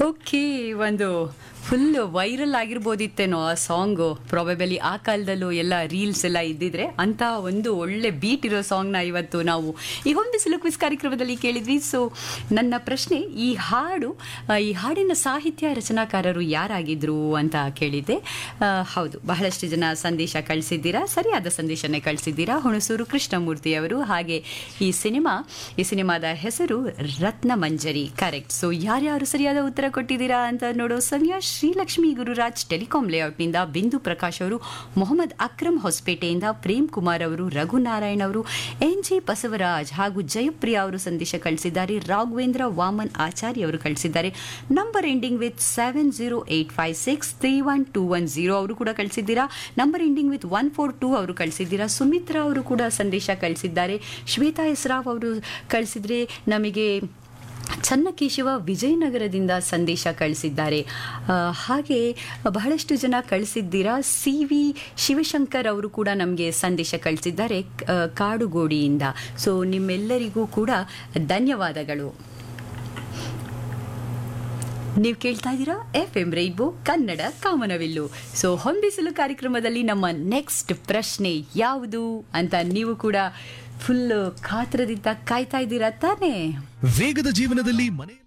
Okay, ಒಂದು full viral ಆಗಿರ್ಬೋದಿತ್ತೇನೋ ಆ song. Probably ಆ ಕಾಲದಲ್ಲೂ ಎಲ್ಲ ರೀಲ್ಸ್ ಎಲ್ಲ ಇದ್ದಿದ್ರೆ ಅಂತ ಒಂದು ಒಳ್ಳೆ ಬೀಟ್ ಇರೋ ಸಾಂಗ್ನ ಇವತ್ತು ನಾವು ಈ ಒಂದು ಕ್ವಿಜ್ ಕಾರ್ಯಕ್ರಮದಲ್ಲಿ ಕೇಳಿದ್ವಿ. ಸೊ ನನ್ನ ಪ್ರಶ್ನೆ, ಈ ಹಾಡಿನ ಸಾಹಿತ್ಯ ರಚನಾಕಾರರು ಯಾರಾಗಿದ್ರು ಅಂತ ಕೇಳಿದ್ದೆ. ಹೌದು, ಬಹಳಷ್ಟು ಜನ ಸಂದೇಶ ಕಳಿಸಿದ್ದೀರಾ, ಸರಿಯಾದ ಸಂದೇಶನೇ ಕಳಿಸಿದ್ದೀರಾ. ಹುಣಸೂರು ಕೃಷ್ಣಮೂರ್ತಿ ಅವರು. ಹಾಗೆ ಈ ಸಿನಿಮಾದ ಹೆಸರು ರತ್ನಮಂಜರಿ, ಕರೆಕ್ಟ್. ಸೊ ಯಾರ್ಯಾರು ಸರಿಯಾದ ಉತ್ತರ ಕೊಟ್ಟಿದ್ದೀರಾ ಅಂತ ನೋಡೋ ಸಮಯ. ಶ್ರೀಲಕ್ಷ್ಮಿ ಗುರುರಾಜ್ ಟೆಲಿಕಾಂ ಲೇಔಟ್ನಿಂದ, ಬಿಂದು ಪ್ರಕಾಶ್ ಅವರು ಮೊಹಮ್ಮದ್ ಅಕ್ರಮ್ ಹೊಸಪೇಟೆಯಿಂದ, ಪ್ರೇಮ್ ಕುಮಾರ್ ಅವರು, ರಘುನಾರಾಯಣ್ ಅವರು, ಎನ್.ಜಿ. ಬಸವರಾಜ್ ಹಾಗೂ ಜಯಪ್ರಿಯಾ ಅವರು ಸಂದೇಶ ಕಳಿಸಿದ್ದಾರೆ. ರಾಘವೇಂದ್ರ ವಾಮನ್ ಆಚಾರ್ಯ ಅವರು ಕಳಿಸಿದ್ದಾರೆ. ನಂಬರ್ ಎಂಡಿಂಗ್ ವಿತ್ 70856 31210 ಅವರು ಕೂಡ ಕಳಿಸಿದ್ದೀರಾ. ನಂಬರ್ ಎಂಡಿಂಗ್ ವಿತ್ 142 ಅವರು ಕಳಿಸಿದ್ದೀರಾ. ಸುಮಿತ್ರಾ ಅವರು ಕೂಡ ಸಂದೇಶ ಕಳಿಸಿದ್ದಾರೆ. ಶ್ವೇತಾ ಎಸ್ರಾವ್ ಅವರು ಕಳಿಸಿದ್ರೆ ನಮಗೆ ಚನ್ನಕೇಶವ ವಿಜಯನಗರದಿಂದ ಸಂದೇಶ ಕಳಿಸಿದ್ದಾರೆ. ಹಾಗೆ ಬಹಳಷ್ಟು ಜನ ಕಳಿಸಿದ್ದೀರಾ. CV ಶಿವಶಂಕರ್ ಅವರು ಕೂಡ ನಮಗೆ ಸಂದೇಶ ಕಳಿಸಿದ್ದಾರೆ ಕಾಡುಗೋಡಿಯಿಂದ. ಸೊ ನಿಮ್ಮೆಲ್ಲರಿಗೂ ಕೂಡ ಧನ್ಯವಾದಗಳು. ನೀವು ಕೇಳ್ತಾ ಇದ್ದೀರಾ FM ರೈನ್ಬೋ ಕನ್ನಡ ಕಾಮನವಿಲ್ಲು. ಸೊ ಹೊಂಬಿಸಲು ಕಾರ್ಯಕ್ರಮದಲ್ಲಿ ನಮ್ಮ ನೆಕ್ಸ್ಟ್ ಪ್ರಶ್ನೆ ಯಾವುದು ಅಂತ ನೀವು ಕೂಡ ಫುಲ್ ಕಾತರದಿಂದ ಕಾಯ್ತಾ ಇದ್ದೀರಾ ತಾನೇ? ವೇಗದ ಜೀವನದಲ್ಲಿ ಮನೆ